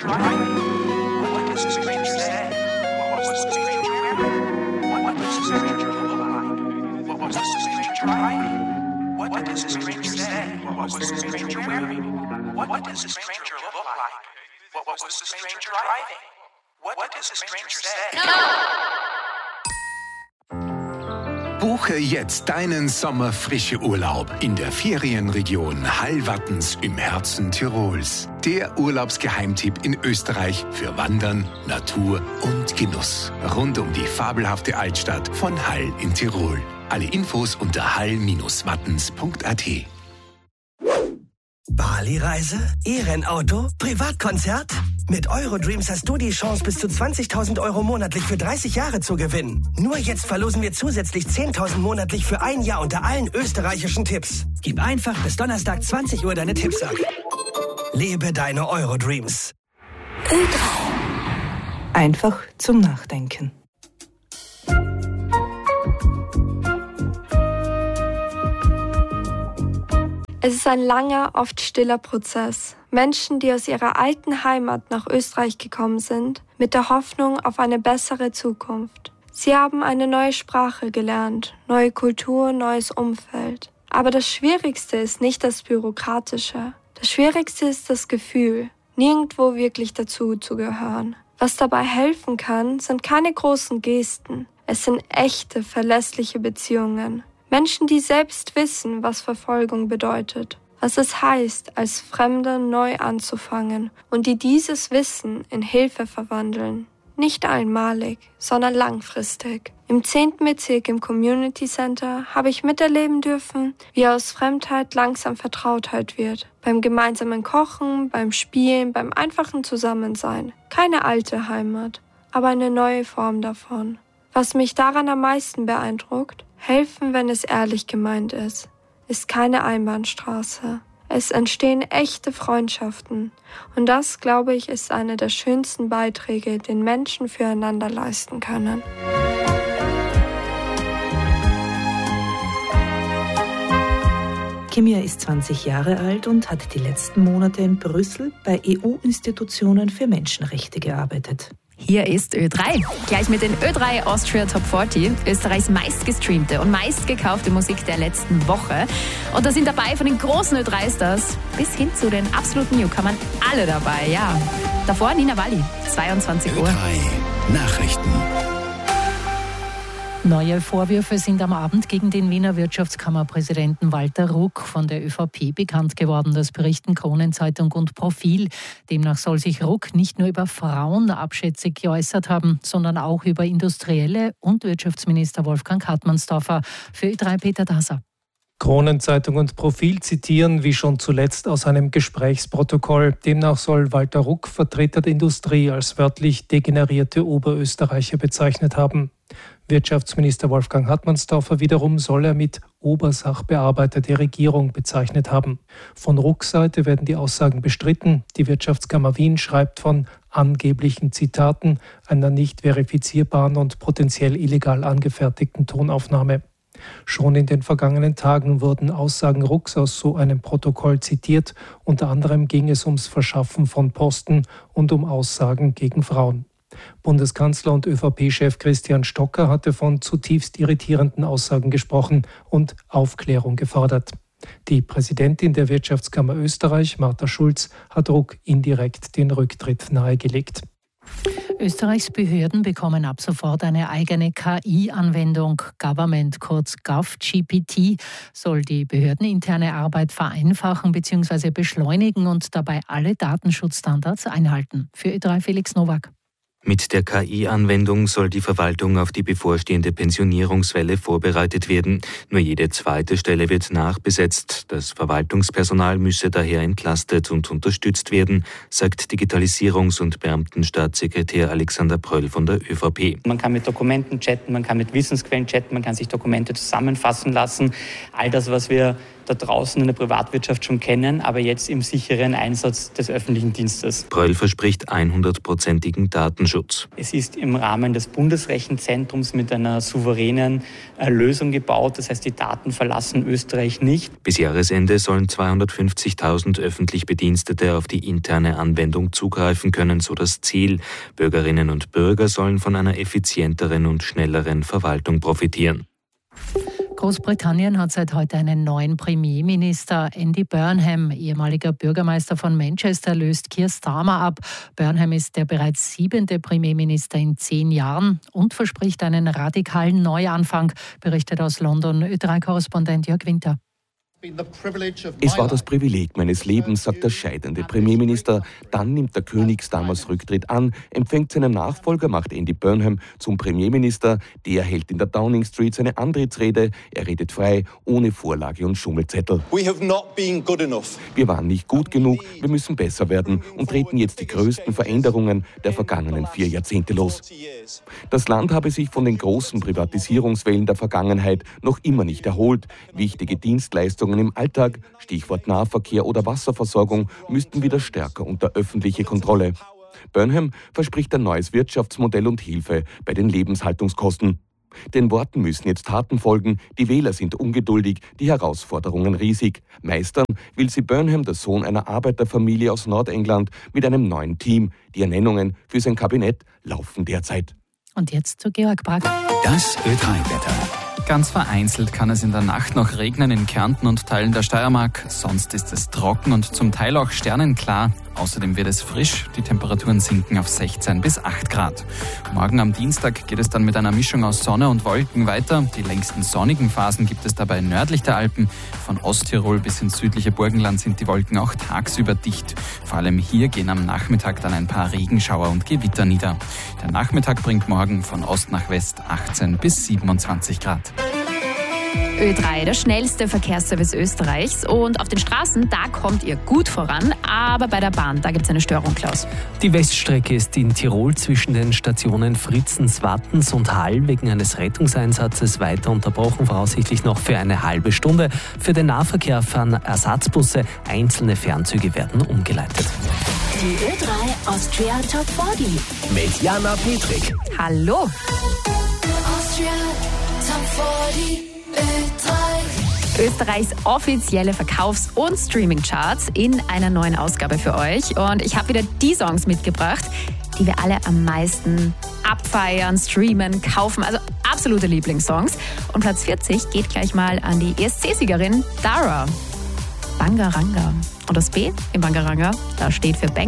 driving? What does the stranger say? What was the stranger wearing? What does the stranger look like? What was the stranger driving? What does the stranger say? What was the stranger wearing? What does the stranger look like? What was the stranger driving? What does the stranger say? Buche jetzt deinen Sommerfrische-Urlaub in der Ferienregion Hallwattens im Herzen Tirols. Der Urlaubsgeheimtipp in Österreich für Wandern, Natur und Genuss. Rund um die fabelhafte Altstadt von Hall in Tirol. Alle Infos unter hall-wattens.at. Bali-Reise? E-Rennauto? Privatkonzert? Mit Eurodreams hast du die Chance, bis zu 20.000 Euro monatlich für 30 Jahre zu gewinnen. Nur jetzt verlosen wir zusätzlich 10.000 monatlich für ein Jahr unter allen österreichischen Tipps. Gib einfach bis Donnerstag 20 Uhr deine Tipps ab. Lebe deine Eurodreams. Ö3. Einfach zum Nachdenken. Es ist ein langer, oft stiller Prozess. Menschen, die aus ihrer alten Heimat nach Österreich gekommen sind, mit der Hoffnung auf eine bessere Zukunft. Sie haben eine neue Sprache gelernt, neue Kultur, neues Umfeld. Aber das Schwierigste ist nicht das Bürokratische. Das Schwierigste ist das Gefühl, nirgendwo wirklich dazu zu gehören. Was dabei helfen kann, sind keine großen Gesten. Es sind echte, verlässliche Beziehungen. Menschen, die selbst wissen, was Verfolgung bedeutet, was es heißt, als Fremder neu anzufangen und die dieses Wissen in Hilfe verwandeln. Nicht einmalig, sondern langfristig. Im 10. Bezirk im Community Center habe ich miterleben dürfen, wie aus Fremdheit langsam Vertrautheit wird. Beim gemeinsamen Kochen, beim Spielen, beim einfachen Zusammensein. Keine alte Heimat, aber eine neue Form davon. Was mich daran am meisten beeindruckt: helfen, wenn es ehrlich gemeint ist keine Einbahnstraße. Es entstehen echte Freundschaften. Und das, glaube ich, ist einer der schönsten Beiträge, den Menschen füreinander leisten können. Kimia ist 20 Jahre alt und hat die letzten Monate in Brüssel bei EU-Institutionen für Menschenrechte gearbeitet. Hier ist Ö3. Gleich mit den Ö3 Austria Top 40, Österreichs meistgestreamte und meistgekaufte Musik der letzten Woche. Und da sind dabei von den großen Ö3-Stars bis hin zu den absoluten Newcomern alle dabei, ja. Davor Nina Walli, 22 Uhr. Ö3 Nachrichten. Neue Vorwürfe sind am Abend gegen den Wiener Wirtschaftskammerpräsidenten Walter Ruck von der ÖVP bekannt geworden. Das berichten Kronenzeitung und Profil. Demnach soll sich Ruck nicht nur über Frauen abschätzig geäußert haben, sondern auch über Industrielle und Wirtschaftsminister Wolfgang Hartmannsdorfer. Für Ö3 Peter Daser. Kronenzeitung und Profil zitieren wie schon zuletzt aus einem Gesprächsprotokoll. Demnach soll Walter Ruck Vertreter der Industrie als wörtlich degenerierte Oberösterreicher bezeichnet haben. Wirtschaftsminister Wolfgang Hartmannsdorfer wiederum soll er mit Obersachbearbeiter der Regierung bezeichnet haben. Von Rucks Seite werden die Aussagen bestritten. Die Wirtschaftskammer Wien schreibt von angeblichen Zitaten, einer nicht verifizierbaren und potenziell illegal angefertigten Tonaufnahme. Schon in den vergangenen Tagen wurden Aussagen Rucks aus so einem Protokoll zitiert. Unter anderem ging es ums Verschaffen von Posten und um Aussagen gegen Frauen. Bundeskanzler und ÖVP-Chef Christian Stocker hatte von zutiefst irritierenden Aussagen gesprochen und Aufklärung gefordert. Die Präsidentin der Wirtschaftskammer Österreich, Martha Schulz, hat Ruck indirekt den Rücktritt nahegelegt. Österreichs Behörden bekommen ab sofort eine eigene KI-Anwendung. Government, kurz GovGPT, soll die behördeninterne Arbeit vereinfachen bzw. beschleunigen und dabei alle Datenschutzstandards einhalten. Für Ö3 Felix Nowak. Mit der KI-Anwendung soll die Verwaltung auf die bevorstehende Pensionierungswelle vorbereitet werden. Nur jede zweite Stelle wird nachbesetzt. Das Verwaltungspersonal müsse daher entlastet und unterstützt werden, sagt Digitalisierungs- und Beamtenstaatssekretär Alexander Pröll von der ÖVP. Man kann mit Dokumenten chatten, man kann mit Wissensquellen chatten, man kann sich Dokumente zusammenfassen lassen. All das, was wir da draußen in der Privatwirtschaft schon kennen, aber jetzt im sicheren Einsatz des öffentlichen Dienstes. Pröll verspricht 100%igen Datenschutz. Es ist im Rahmen des Bundesrechenzentrums mit einer souveränen Lösung gebaut. Das heißt, die Daten verlassen Österreich nicht. Bis Jahresende sollen 250.000 öffentlich Bedienstete auf die interne Anwendung zugreifen können, so das Ziel. Bürgerinnen und Bürger sollen von einer effizienteren und schnelleren Verwaltung profitieren. Großbritannien hat seit heute einen neuen Premierminister. Andy Burnham, ehemaliger Bürgermeister von Manchester, löst Keir Starmer ab. Burnham ist der bereits 7. Premierminister in 10 Jahren und verspricht einen radikalen Neuanfang, berichtet aus London Ö3-Korrespondent Jörg Winter. Es war das Privileg meines Lebens, sagt der scheidende Premierminister. Dann nimmt der König Starmers Rücktritt an, empfängt seinen Nachfolger, macht Andy Burnham zum Premierminister. Der hält in der Downing Street seine Antrittsrede. Er redet frei, ohne Vorlage und Schummelzettel. Wir waren nicht gut genug, wir müssen besser werden und treten jetzt die größten Veränderungen der vergangenen 4 Jahrzehnte los. Das Land habe sich von den großen Privatisierungswellen der Vergangenheit noch immer nicht erholt. Wichtige Dienstleistungen im Alltag, Stichwort Nahverkehr oder Wasserversorgung, müssten wieder stärker unter öffentliche Kontrolle. Burnham verspricht ein neues Wirtschaftsmodell und Hilfe bei den Lebenshaltungskosten. Den Worten müssen jetzt Taten folgen, die Wähler sind ungeduldig, die Herausforderungen riesig. Meistern will sie Burnham, der Sohn einer Arbeiterfamilie aus Nordengland, mit einem neuen Team. Die Ernennungen für sein Kabinett laufen derzeit. Und jetzt zu Georg Brack. Das Ö3-Wetter. Ganz vereinzelt kann es in der Nacht noch regnen in Kärnten und Teilen der Steiermark. Sonst ist es trocken und zum Teil auch sternenklar. Außerdem wird es frisch. Die Temperaturen sinken auf 16 bis 8 Grad. Morgen am Dienstag geht es dann mit einer Mischung aus Sonne und Wolken weiter. Die längsten sonnigen Phasen gibt es dabei nördlich der Alpen. Von Osttirol bis ins südliche Burgenland sind die Wolken auch tagsüber dicht. Vor allem hier gehen am Nachmittag dann ein paar Regenschauer und Gewitter nieder. Der Nachmittag bringt morgen von Ost nach West 18 bis 27 Grad. Ö3, der schnellste Verkehrsservice Österreichs. Und auf den Straßen, da kommt ihr gut voran. Aber bei der Bahn, da gibt es eine Störung, Klaus. Die Weststrecke ist in Tirol zwischen den Stationen Fritzens, Wattens und Hall wegen eines Rettungseinsatzes weiter unterbrochen, voraussichtlich noch für eine halbe Stunde. Für den Nahverkehr fahren Ersatzbusse, einzelne Fernzüge werden umgeleitet. Die Ö3 Austria Top 40 mit Jana Petrik. Hallo. Austria Top 40 Österreichs offizielle Verkaufs- und Streaming-Charts in einer neuen Ausgabe für euch. Und ich habe wieder die Songs mitgebracht, die wir alle am meisten abfeiern, streamen, kaufen. Also absolute Lieblingssongs. Und Platz 40 geht gleich mal an die ESC-Siegerin Dara. Bangaranga. Und das B im Bangaranga, da steht für Bang.